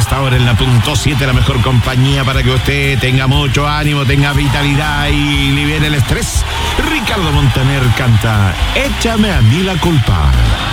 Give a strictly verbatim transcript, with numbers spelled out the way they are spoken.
esta hora en la punto siete, la mejor compañía para que usted tenga mucho ánimo, tenga vitalidad y libere el estrés. Ricardo Montaner canta Échame a mí la culpa.